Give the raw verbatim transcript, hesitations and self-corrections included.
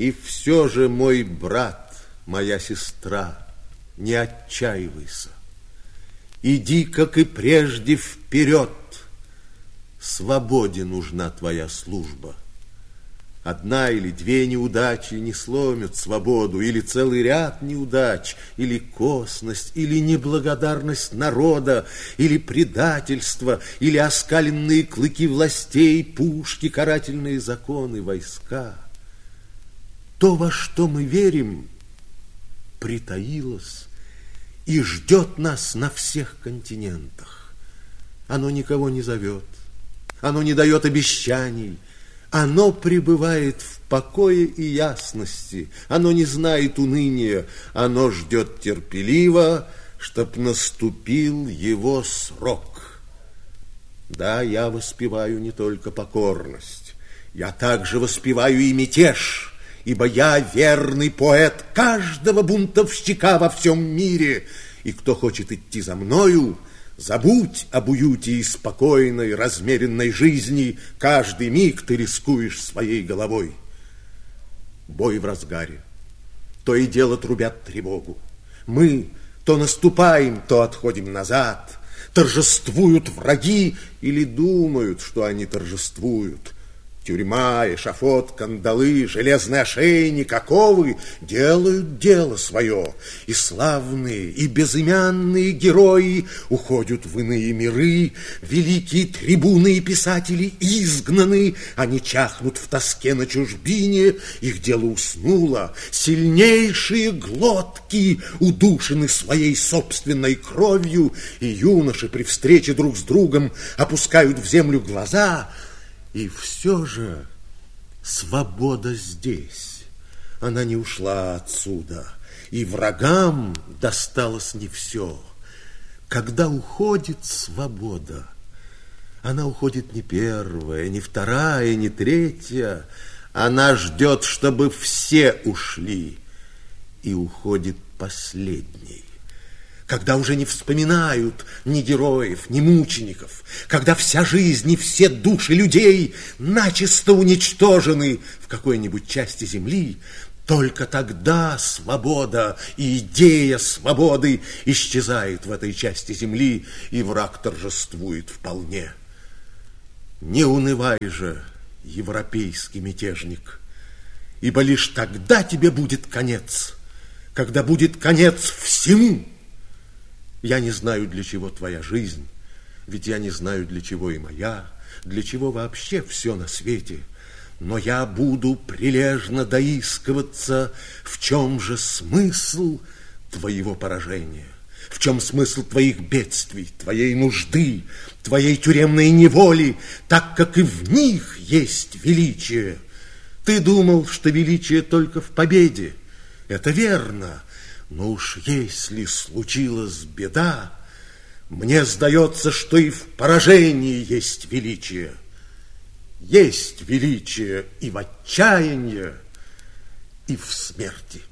И все же, мой брат, моя сестра, не отчаивайся. Иди, как и прежде, вперед. Свободе нужна твоя служба. Одна или две неудачи не сломят свободу, или целый ряд неудач, или косность, или неблагодарность народа, или предательство, или оскаленные клыки властей, пушки, карательные законы, войска. То, во что мы верим, притаилось и ждет нас на всех континентах. Оно никого не зовет, оно не дает обещаний, оно пребывает в покое и ясности, оно не знает уныния, оно ждет терпеливо, чтоб наступил его срок. Да, я воспеваю не только покорность, я также воспеваю и мятеж, ибо я верный поэт каждого бунтовщика во всем мире, и кто хочет идти за мною, забудь об уюте и спокойной, размеренной жизни. Каждый миг ты рискуешь своей головой. Бой в разгаре. То и дело трубят тревогу. Мы то наступаем, то отходим назад. Торжествуют враги или думают, что они торжествуют. Тюрьма, эшафот, кандалы, железный ошейник, оковы делают дело свое, и славные, и безымянные герои уходят в иные миры, великие трибуны и писатели изгнаны, они чахнут в тоске на чужбине, их дело уснуло, сильнейшие глотки удушены своей собственной кровью, и юноши при встрече друг с другом опускают в землю глаза. И все же свобода здесь. Она не ушла отсюда, и врагам досталось не все. Когда уходит свобода, она уходит не первая, не вторая, не третья. Она ждет, чтобы все ушли, и уходит последней. Когда уже не вспоминают ни героев, ни мучеников, когда вся жизнь и все души людей начисто уничтожены в какой-нибудь части земли, только тогда свобода и идея свободы исчезает в этой части земли, и враг торжествует вполне. Не унывай же, европейский мятежник, ибо лишь тогда тебе будет конец, когда будет конец всему. Я не знаю, для чего твоя жизнь, ведь я не знаю, для чего и моя, для чего вообще все на свете. Но я буду прилежно доискиваться, в чем же смысл твоего поражения, в чем смысл твоих бедствий, твоей нужды, твоей тюремной неволи, так как и в них есть величие. Ты думал, что величие только в победе. Это верно. Но уж если случилась беда, мне сдается, что и в поражении есть величие. Есть величие и в отчаянии, и в смерти.